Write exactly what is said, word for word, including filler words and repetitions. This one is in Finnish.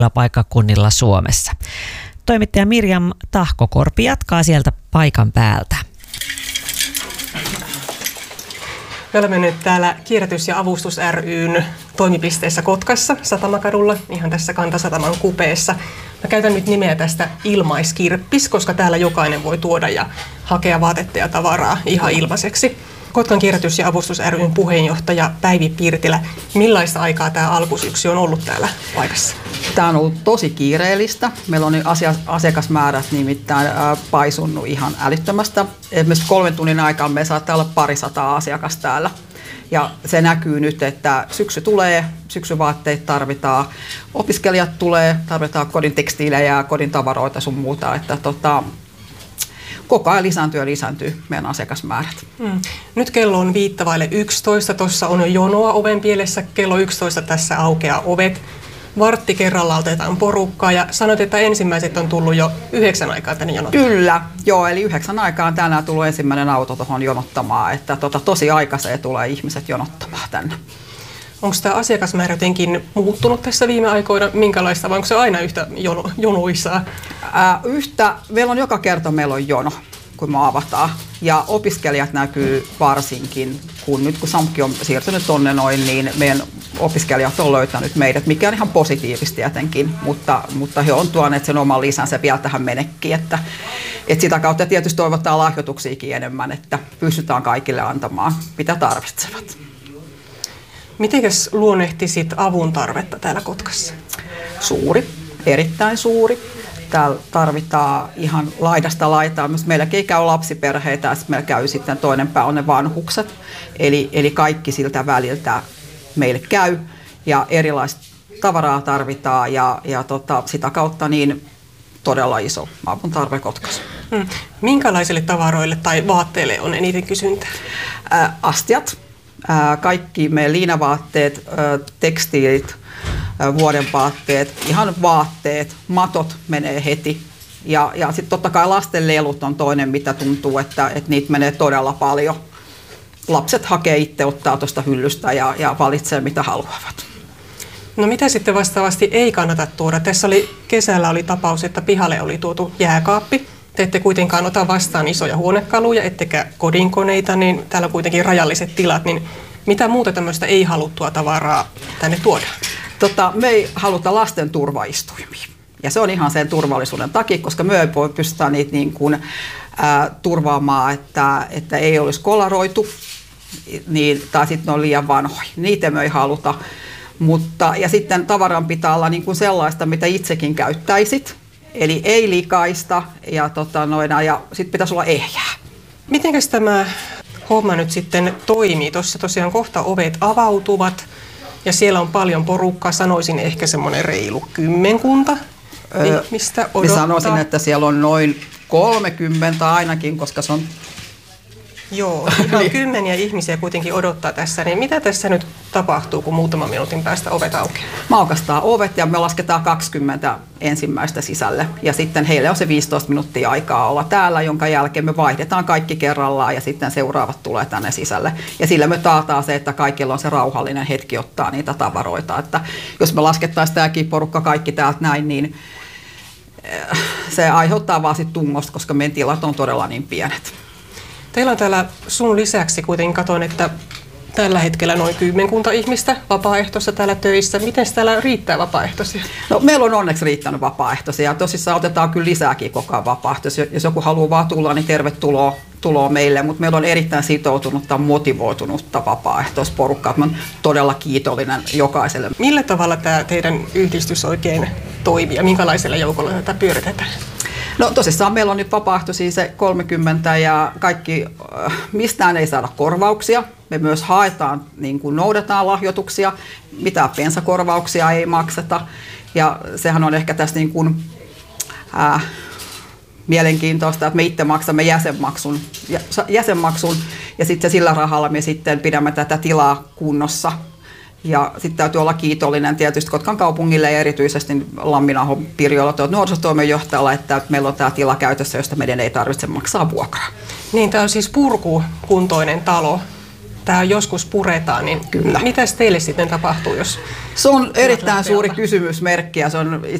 paikkakunnilla Suomessa. Toimittaja Mirjam Tahkokorpi jatkaa sieltä paikan päältä. Me olemme nyt täällä Kierrätys- ja avustus ry:n toimipisteessä Kotkassa, Satamakadulla, ihan tässä Kantasataman kupeessa. Mä käytän nyt nimeä tästä ilmaiskirppis, koska täällä jokainen voi tuoda ja hakea vaatetta ja tavaraa ihan ilmaiseksi. Kotkan Kierrätys- ja avustus ry:n puheenjohtaja Päivi Pirtilä. Millaista aikaa tämä alkusyksy on ollut täällä paikassa? Tämä on ollut tosi kiireellistä. Meillä on asiakasmäärät nimittäin paisunut ihan älyttömästä. Esimerkiksi kolmen tunnin aikaa me saattaa olla parisataa asiakasta täällä. Ja se näkyy nyt, että syksy tulee, syksyvaatteita tarvitaan, opiskelijat tulee, tarvitaan kodin tekstiilejä ja kodin tavaroita sun muuta. Että tota, koko ajan lisääntyy ja lisääntyy meidän asiakasmäärät. Hmm. Nyt kello on viittavaille yksitoista, tuossa on jo jonoa oven pielessä, kello yksitoista tässä aukeaa ovet. Vartti kerralla otetaan porukkaa ja sanoit, että ensimmäiset on tullut jo yhdeksän aikaa tänne jonottamaan. Kyllä, joo, eli yhdeksän aikaan tänään tullut ensimmäinen auto tuohon jonottamaan, että tota, tosi aikaiseen tulee ihmiset jonottamaan tänne. Onko tämä asiakasmäärä jotenkin muuttunut tässä viime aikoina? Minkälaista, vai onko se aina yhtä jono, jonuisaa? Ää, yhtä, meillä on joka kerta meillä on jono, kun me avataan. Ja opiskelijat näkyy varsinkin, kun nyt kun Samki on siirtynyt tonne noin, niin meidän opiskelijat on löytänyt meidät, mikä on ihan positiivista tietenkin, mutta, mutta he on tuoneet sen oman lisänsä vielä tähän menekkiin, että, että sitä kautta tietysti toivottaa lahjoituksiakin enemmän, että pystytään kaikille antamaan, mitä tarvitsevat. Mitenkäs luonnehtisit avun tarvetta täällä Kotkassa? Suuri, erittäin suuri. Täällä tarvitaan ihan laidasta laitaa. Meilläkin käy lapsiperheitä ja meillä käy sitten toinen pää on ne vanhukset. Eli, eli kaikki siltä väliltä meille käy ja erilaista tavaraa tarvitaan ja, ja tota, sitä kautta niin todella iso avun tarve Kotkassa. Hmm. Minkälaisille tavaroille tai vaatteille on eniten kysyntää? Ää, astiat, ää, kaikki meidän liinavaatteet, ää, tekstiilit, vuoden vaatteet, ihan vaatteet, matot menee heti. Ja, ja sitten totta kai lasten lelut on toinen, mitä tuntuu, että, että niitä menee todella paljon. Lapset hakee itse, ottaa tuosta hyllystä ja, ja valitsee mitä haluavat. No mitä sitten vastaavasti ei kannata tuoda? Tässä oli, kesällä oli tapaus, että pihalle oli tuotu jääkaappi. Te ette kuitenkaan ota vastaan isoja huonekaluja, ettekä kodinkoneita, niin täällä on kuitenkin rajalliset tilat. Niin mitä muuta tämmöistä ei haluttua tavaraa tänne tuodaan? Tota, me ei haluta lasten turvaistuimia. Ja se on ihan sen turvallisuuden takia, koska me ei voi pystyä niitä niin kuin, ää, turvaamaan, että, että ei olisi kolaroitu, niin, tai sitten ne on liian vanhoja. Niitä me ei haluta. Mutta, ja sitten tavaran pitää olla niin kuin sellaista, mitä itsekin käyttäisit. Eli ei likaista ja, tota, noina, ja sitten pitäisi olla ehjää. Mitenkäs tämä homma nyt sitten toimii? Tuossa tosiaan kohta ovet avautuvat. Ja siellä on paljon porukkaa, sanoisin ehkä semmoinen reilu kymmenkunta öö, ihmistä odottaa. Mä sanoisin, että siellä on noin kolmekymmentä ainakin, koska se on... Joo, ihan kymmeniä ihmisiä kuitenkin odottaa tässä. Niin mitä tässä nyt tapahtuu, kun muutaman minuutin päästä ovet aukeaa? Me aukaistaan ovet ja me lasketaan kaksikymmentä ensimmäistä sisälle. Ja sitten heille on se viisitoista minuuttia aikaa olla täällä, jonka jälkeen me vaihdetaan kaikki kerrallaan ja sitten seuraavat tulee tänne sisälle. Ja sillä me taataan se, että kaikilla on se rauhallinen hetki ottaa niitä tavaroita. Että jos me laskettaisiin tämäkin porukka kaikki täältä näin, niin se aiheuttaa vaan sit tungosta, koska meidän tilat on todella niin pienet. Teillä on täällä sun lisäksi kuitenkin katon, että tällä hetkellä noin kymmenkunta ihmistä vapaaehtoista täällä töissä. Miten täällä riittää vapaaehtoisia? No, meillä on onneksi riittänyt vapaaehtoisia. Tosissaan otetaan kyllä lisääkin koko ajan vapaaehtoisia. Jos joku haluaa vaan tulla, niin tervetuloa tuloa meille. Mutta meillä on erittäin sitoutunutta, motivoitunutta vapaaehtoisporukkaa. Mä olen todella kiitollinen jokaiselle. Millä tavalla tämä teidän yhdistys oikein toimii ja minkälaisella joukolla tätä pyöritetään? No tosissaan meillä on nyt vapaaehtoisia se kolmekymmentä ja kaikki, mistään ei saada korvauksia. Me myös haetaan, niin kuin noudataan lahjoituksia, mitään bensakorvauksia ei makseta. Ja sehän on ehkä tässä niin kuin, ää, mielenkiintoista, että me itse maksamme jäsenmaksun, jäsenmaksun ja sitten sillä rahalla me sitten pidämme tätä tilaa kunnossa. Ja sitten täytyy olla kiitollinen tietysti Kotkan kaupungille ja erityisesti Lamminahon Pirjolla nuorisotoimenjohtajalla, että meillä on tämä tila käytössä, josta meidän ei tarvitse maksaa vuokraa. Niin, tämä on siis purkukuntoinen talo. Tämä joskus puretaan, niin Kyllä. Mitäs teille sitten tapahtuu, jos Se on erittäin lähteä suuri alla? kysymysmerkki ja se on